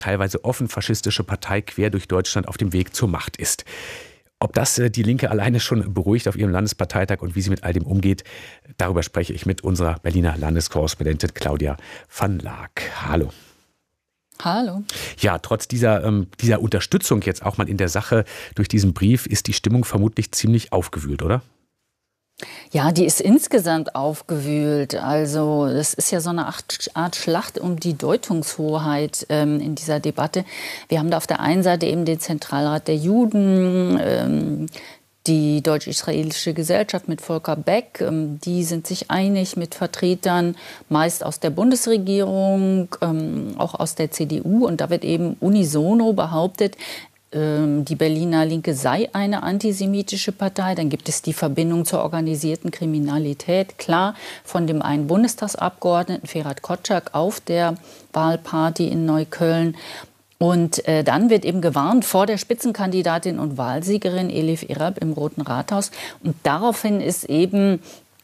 teilweise offen faschistische Partei quer durch Deutschland auf dem Weg zur Macht ist. Ob das die Linke alleine schon beruhigt auf ihrem Landesparteitag und wie sie mit all dem umgeht, darüber spreche ich mit unserer Berliner Landeskorrespondentin Claudia van Laak. Hallo. Hallo. Ja, trotz dieser Unterstützung jetzt auch mal in der Sache durch diesen Brief ist die Stimmung vermutlich ziemlich aufgewühlt, oder? Ja, die ist insgesamt aufgewühlt. Also das ist ja so eine Art Schlacht um die Deutungshoheit in dieser Debatte. Wir haben da auf der einen Seite eben den Zentralrat der Juden, die Deutsch-Israelische Gesellschaft mit Volker Beck, die sind sich einig mit Vertretern meist aus der Bundesregierung, auch aus der CDU. Und da wird eben unisono behauptet, die Berliner Linke sei eine antisemitische Partei. Dann gibt es die Verbindung zur organisierten Kriminalität. Klar, von dem einen Bundestagsabgeordneten, Ferhat Kotschak, auf der Wahlparty in Neukölln. Und dann wird eben gewarnt vor der Spitzenkandidatin und Wahlsiegerin Elif Erab im Roten Rathaus. Und daraufhin ist eben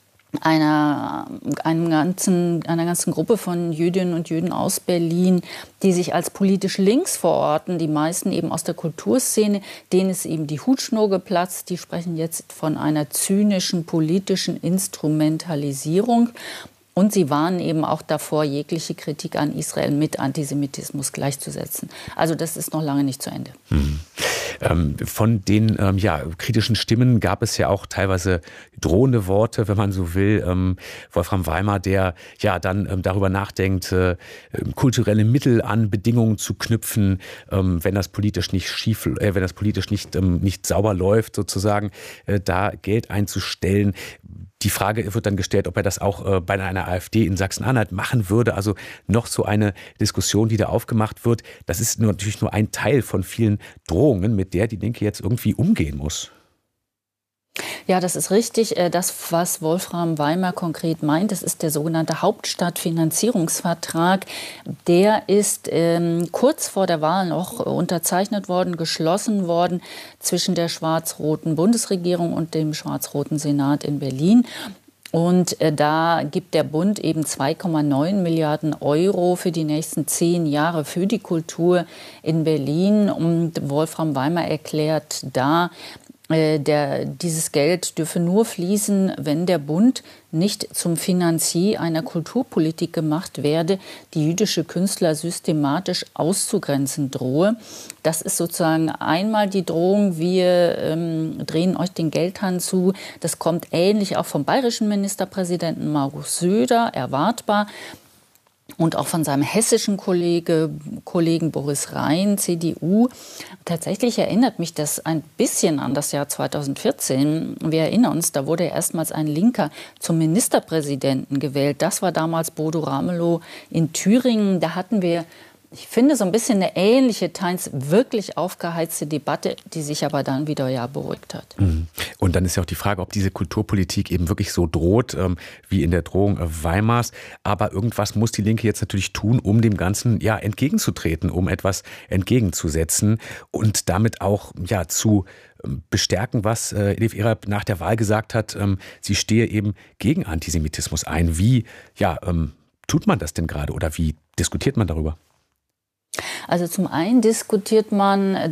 einer ganzen Gruppe von Jüdinnen und Juden aus Berlin, die sich als politisch links verorten, die meisten eben aus der Kulturszene, denen ist eben die Hutschnur geplatzt. Die sprechen jetzt von einer zynischen politischen Instrumentalisierung. Und sie warnen eben auch davor, jegliche Kritik an Israel mit Antisemitismus gleichzusetzen. Also das ist noch lange nicht zu Ende. Von den kritischen Stimmen gab es ja auch teilweise drohende Worte, wenn man so will. Wolfram Weimar, der ja dann darüber nachdenkt, kulturelle Mittel an Bedingungen zu knüpfen, wenn das politisch nicht nicht sauber läuft, sozusagen, da Geld einzustellen. Die Frage wird dann gestellt, ob er das auch bei einer AfD in Sachsen-Anhalt machen würde. Also noch so eine Diskussion, die da aufgemacht wird. Das ist natürlich nur ein Teil von vielen Drohungen, mit der die Linke jetzt irgendwie umgehen muss. Ja, das ist richtig. Das, was Wolfram Weimar konkret meint, das ist der sogenannte Hauptstadtfinanzierungsvertrag. Der ist kurz vor der Wahl noch unterzeichnet worden, geschlossen worden zwischen der schwarz-roten Bundesregierung und dem schwarz-roten Senat in Berlin. Und da gibt der Bund eben 2,9 Milliarden Euro für die nächsten 10 Jahre für die Kultur in Berlin. Und Wolfram Weimar erklärt da, dieses Geld dürfe nur fließen, wenn der Bund nicht zum Finanzier einer Kulturpolitik gemacht werde, die jüdische Künstler systematisch auszugrenzen drohe. Das ist sozusagen einmal die Drohung, wir drehen euch den Geldhahn zu. Das kommt ähnlich auch vom bayerischen Ministerpräsidenten Markus Söder, erwartbar. Und auch von seinem hessischen Kollegen Boris Rhein, CDU. Tatsächlich erinnert mich das ein bisschen an das Jahr 2014. Wir erinnern uns, da wurde erstmals ein Linker zum Ministerpräsidenten gewählt. Das war damals Bodo Ramelow in Thüringen. Da hatten wir, ich finde, so ein bisschen eine ähnliche, teils wirklich aufgeheizte Debatte, die sich aber dann wieder beruhigt hat. Und dann ist ja auch die Frage, ob diese Kulturpolitik eben wirklich so droht, wie in der Drohung Weimars. Aber irgendwas muss die Linke jetzt natürlich tun, um dem Ganzen entgegenzutreten, um etwas entgegenzusetzen und damit auch zu bestärken, was Elif Erab nach der Wahl gesagt hat. Sie stehe eben gegen Antisemitismus ein. Wie tut man das denn gerade oder wie diskutiert man darüber? Also zum einen diskutiert man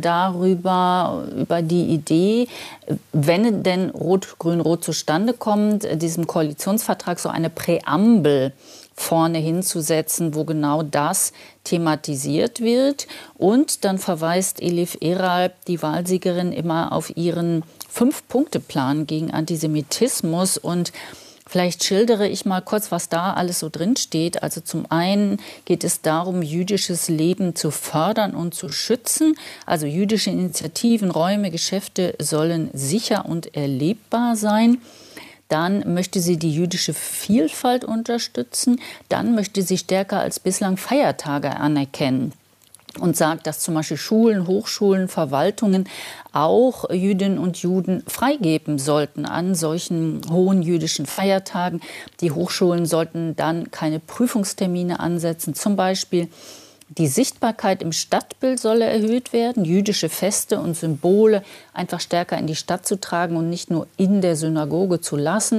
über die Idee, wenn denn Rot-Grün-Rot zustande kommt, diesem Koalitionsvertrag so eine Präambel vorne hinzusetzen, wo genau das thematisiert wird. Und dann verweist Elif Erab, die Wahlsiegerin, immer auf ihren 5-Punkte-Plan gegen Antisemitismus. Und vielleicht schildere ich mal kurz, was da alles so drin steht. Also zum einen geht es darum, jüdisches Leben zu fördern und zu schützen. Also jüdische Initiativen, Räume, Geschäfte sollen sicher und erlebbar sein. Dann möchte sie die jüdische Vielfalt unterstützen. Dann möchte sie stärker als bislang Feiertage anerkennen. Und sagt, dass zum Beispiel Schulen, Hochschulen, Verwaltungen auch Jüdinnen und Juden freigeben sollten an solchen hohen jüdischen Feiertagen. Die Hochschulen sollten dann keine Prüfungstermine ansetzen. Zum Beispiel die Sichtbarkeit im Stadtbild solle erhöht werden, jüdische Feste und Symbole einfach stärker in die Stadt zu tragen und nicht nur in der Synagoge zu lassen.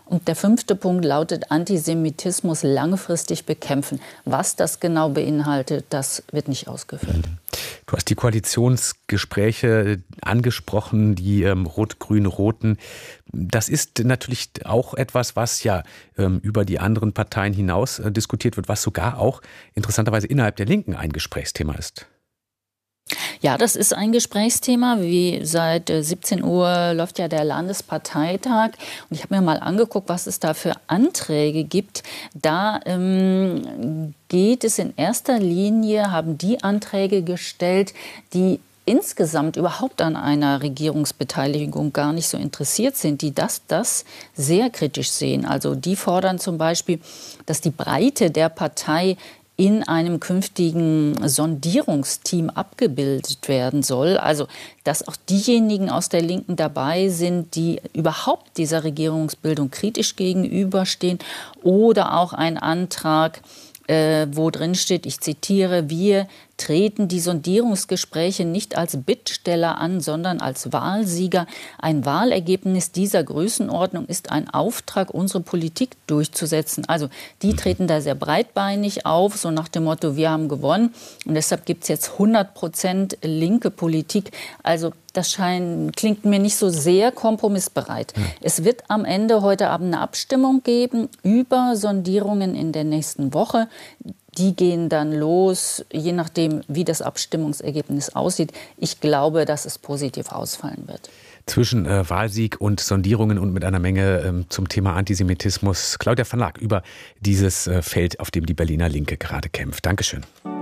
Und der 5. Punkt lautet Antisemitismus langfristig bekämpfen. Was das genau beinhaltet, das wird nicht ausgeführt. Du hast die Koalitionsgespräche angesprochen, die rot-grün-roten. Das ist natürlich auch etwas, was ja über die anderen Parteien hinaus diskutiert wird, was sogar auch interessanterweise innerhalb der Linken ein Gesprächsthema ist. Ja, das ist ein Gesprächsthema. Wie seit 17 Uhr läuft ja der Landesparteitag. Und ich habe mir mal angeguckt, was es da für Anträge gibt. Da geht es in erster Linie, haben die Anträge gestellt, die insgesamt überhaupt an einer Regierungsbeteiligung gar nicht so interessiert sind, die das sehr kritisch sehen. Also die fordern zum Beispiel, dass die Breite der Partei in einem künftigen Sondierungsteam abgebildet werden soll. Also, dass auch diejenigen aus der Linken dabei sind, die überhaupt dieser Regierungsbildung kritisch gegenüberstehen. Oder auch ein Antrag, wo drin steht, ich zitiere, wir treten die Sondierungsgespräche nicht als Bittsteller an, sondern als Wahlsieger. Ein Wahlergebnis dieser Größenordnung ist ein Auftrag, unsere Politik durchzusetzen. Also die treten da sehr breitbeinig auf, so nach dem Motto, wir haben gewonnen. Und deshalb gibt es jetzt 100% linke Politik. Also das klingt mir nicht so sehr kompromissbereit. Ja. Es wird am Ende heute Abend eine Abstimmung geben über Sondierungen in der nächsten Woche. Die gehen dann los, je nachdem, wie das Abstimmungsergebnis aussieht. Ich glaube, dass es positiv ausfallen wird. Zwischen Wahlsieg und Sondierungen und mit einer Menge zum Thema Antisemitismus. Claudia van Laak über dieses Feld, auf dem die Berliner Linke gerade kämpft. Dankeschön.